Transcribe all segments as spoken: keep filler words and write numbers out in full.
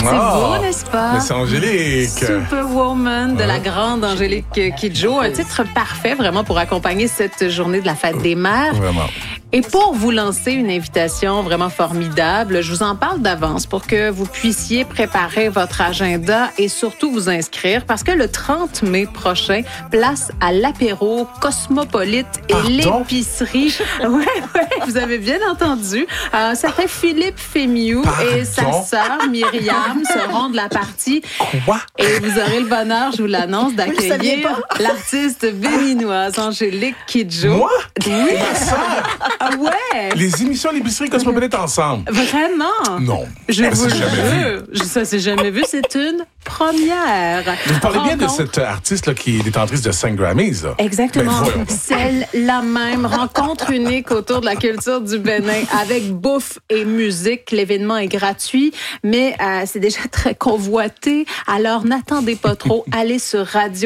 C'est oh, beau, n'est-ce pas? Mais c'est Angélique. Superwoman de ouais. la grande Angélique Kidjo. Un titre parfait vraiment pour accompagner cette journée de la fête des mères. Vraiment. Et pour vous lancer une invitation vraiment formidable, je vous en parle d'avance pour que vous puissiez préparer votre agenda et surtout vous inscrire parce que le trente mai prochain, place à l'apéro Cosmopolite et Pardon? l'épicerie. Oui, oui, vous avez bien entendu. Un certain Philippe Fémiou et sa sœur Myriam seront de la partie. Quoi? Et vous aurez le bonheur, je vous l'annonce, d'accueillir l'artiste béninoise Angélique Kidjo. Moi? Oui. Ma sœur? Ah ouais? Les émissions l'épicerie Cosmopolite ensemble. Vraiment? Non. Je Ça vous s'est jamais jure. Je- Ça s'est jamais vu. C'est une première. Vous parlez bien de Rencontre- cette artiste là, qui est détentrice de cinq Grammys. Là. Exactement. Ben, voyons. Celle-là même. Rencontre unique autour de la culture du Bénin avec bouffe et musique. L'événement est gratuit, mais euh, c'est déjà très convoité. Alors, n'attendez pas trop. Allez sur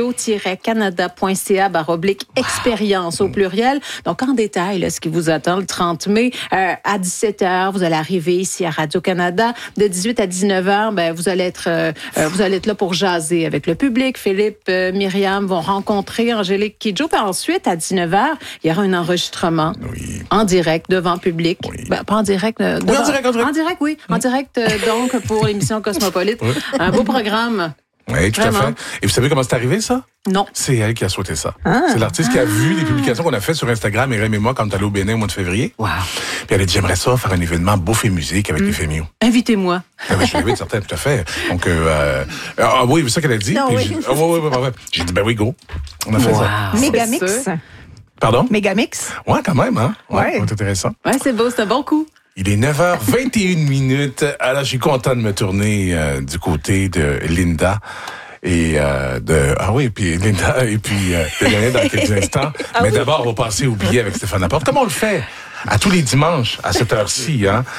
radio-canada.ca baroblique expérience au pluriel. Donc, en détail, là, ce qui vous attend le trente mai, euh, à dix-sept heures, vous allez arriver ici à Radio-Canada. De dix-huit à dix-neuf heures, ben, vous allez être, euh, vous allez être là pour jaser avec le public. Philippe, euh, Myriam vont rencontrer Angélique Kidjo. Puis ensuite, à dix-neuf heures, il y aura un enregistrement Oui. en direct devant public. Oui. Ben, pas en direct. euh, devant- en direct, en direct. En direct, oui. En direct, euh, donc, pour l'émission Cosmopolite. Oui. Un beau programme. Oui, tout Vraiment. à fait. Et vous savez comment c'est arrivé, ça? Non. C'est elle qui a souhaité ça. C'est l'artiste qui a vu les publications qu'on a faites sur Instagram, Myriam et moi, quand on est allé au Bénin au mois de février. Wow. Puis elle a dit, j'aimerais ça faire un événement bouffe et musique avec les Fémios. Invitez-moi. Ah ben, je l'ai vu, certain, tout à fait. Donc, euh, euh, ah oui, c'est ça qu'elle a dit. Non, Puis oui. j'ai- Ah oui, oui, oui, oui. J'ai dit, ben oui, go. On a fait ça. C'est Mégamix. sûr. Pardon? Mégamix. Ouais, quand même, hein? Ouais. C'est intéressant. Ouais, c'est beau, c'est un bon coup. Il est neuf heures vingt et une minutes. Alors, je suis content de me tourner euh, du côté de Linda. Et euh, de ah oui, puis Linda et puis euh, de Lionel dans quelques instants. Mais d'abord, on va passer au billet avec Stéphane Laporte. Comment on le fait à tous les dimanches à cette heure-ci, hein?